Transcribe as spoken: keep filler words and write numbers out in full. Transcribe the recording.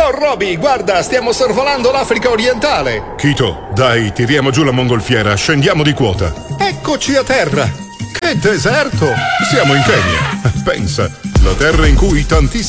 Oh Roby, guarda, stiamo sorvolando l'Africa orientale. Kito, dai, tiriamo giù la mongolfiera, scendiamo di quota. Eccoci a terra. Che deserto! Siamo in Kenya. Pensa, la terra in cui tantissimi